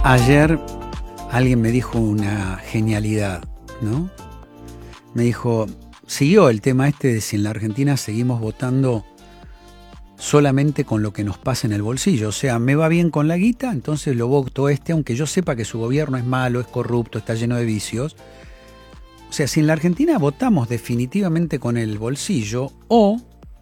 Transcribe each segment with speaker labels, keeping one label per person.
Speaker 1: Ayer alguien me dijo una genialidad, ¿no? Me dijo, siguió el tema este de si en la Argentina seguimos votando solamente con lo que nos pasa en el bolsillo. O sea, me va bien con la guita, entonces lo voto aunque yo sepa que su gobierno es malo, es corrupto, está lleno de vicios. O sea, si en la Argentina votamos definitivamente con el bolsillo o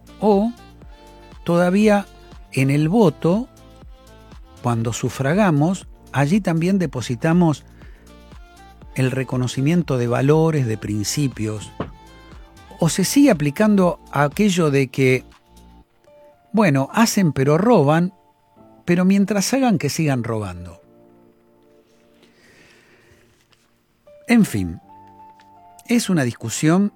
Speaker 1: todavía en el voto, cuando sufragamos, allí también depositamos el reconocimiento de valores, de principios, o se sigue aplicando aquello de que, bueno, hacen pero roban, pero mientras hagan que sigan robando. En fin, es una discusión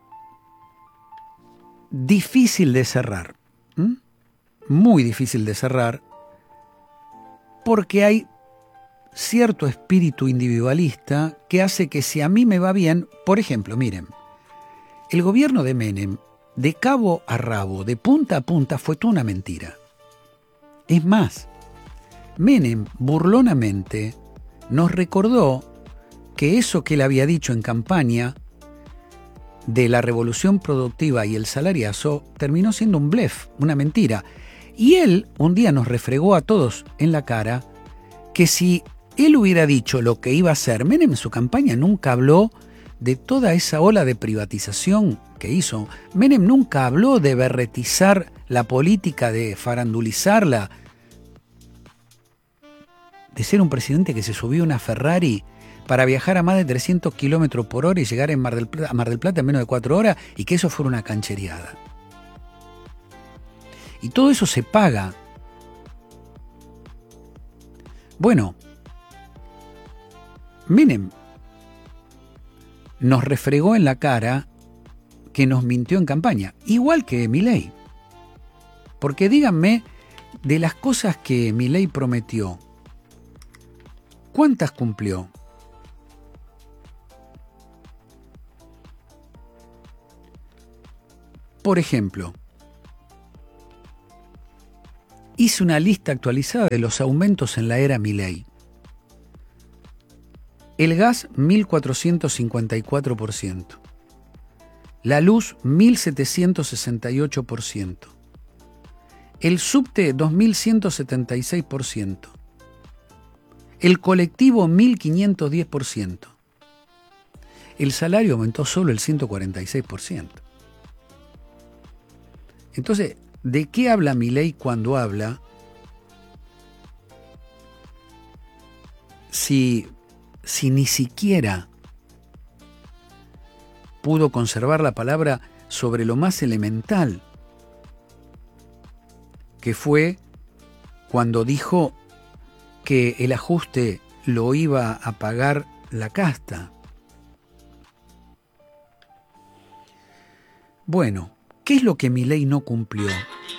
Speaker 1: difícil de cerrar, muy difícil de cerrar, porque hay cierto espíritu individualista que hace que si a mí me va bien, por ejemplo, miren, el gobierno de Menem, de cabo a rabo, de punta a punta, fue toda una mentira. Es más, Menem burlonamente nos recordó que eso que él había dicho en campaña de la revolución productiva y el salariazo terminó siendo un blef, una mentira. Y él un día nos refregó a todos en la cara que si él hubiera dicho lo que iba a hacer, Menem en su campaña nunca habló de toda esa ola de privatización que hizo. Menem nunca habló de berretizar la política, de farandulizarla, de ser un presidente que se subió a una Ferrari para viajar a más de 300 kilómetros por hora y llegar a Mar del Plata en menos de 4 horas y que eso fuera una canchereada. Y todo eso se paga. Bueno, Menem nos refregó en la cara que nos mintió en campaña, igual que Milei. Porque díganme, de las cosas que Milei prometió, ¿cuántas cumplió? Por ejemplo, hice una lista actualizada de los aumentos en la era Milei. El gas, 1.454%. La luz, 1.768%. El subte, 2.176%. El colectivo, 1.510%. El salario aumentó solo el 146%. Entonces, ¿de qué habla Milei cuando habla? Si ni siquiera pudo conservar la palabra sobre lo más elemental, que fue cuando dijo que el ajuste lo iba a pagar la casta. Bueno, ¿qué es lo que Milei no cumplió?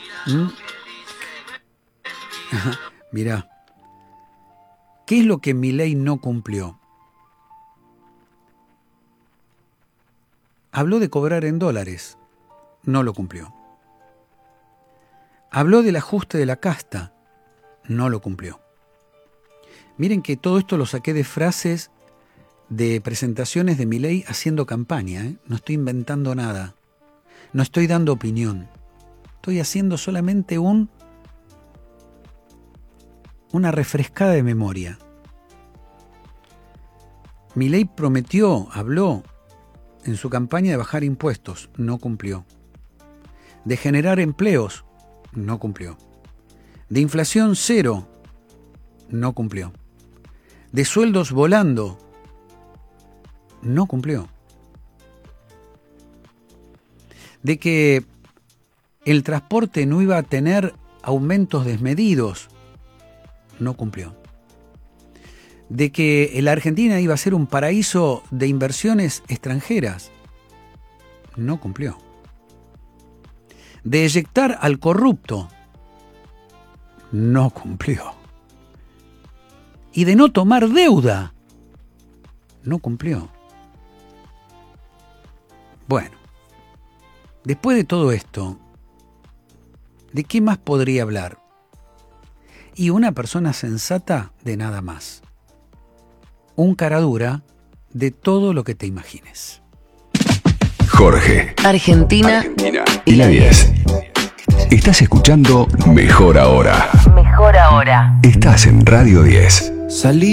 Speaker 1: Mirá, ¿qué es lo que Milei no cumplió? Habló de cobrar en dólares, no lo cumplió. Habló del ajuste de la casta, no lo cumplió. Miren que todo esto lo saqué de frases de presentaciones de Milei haciendo campaña, No estoy inventando nada, no estoy dando opinión, estoy haciendo solamente una refrescada de memoria. Milei prometió, habló en su campaña de bajar impuestos, no cumplió. De generar empleos, no cumplió. De inflación cero, no cumplió. De sueldos volando, no cumplió. De que el transporte no iba a tener aumentos desmedidos, no cumplió. De que la Argentina iba a ser un paraíso de inversiones extranjeras, no cumplió. De eyectar al corrupto, no cumplió. Y de no tomar deuda, no cumplió. Bueno, después de todo esto, ¿de qué más podría hablar? Y una persona sensata de nada más. un cara dura de todo lo que te imagines.
Speaker 2: Jorge,
Speaker 3: Argentina
Speaker 2: y la 10. Estás escuchando Mejor Ahora.
Speaker 3: Mejor Ahora.
Speaker 2: Estás en Radio 10.
Speaker 4: Salí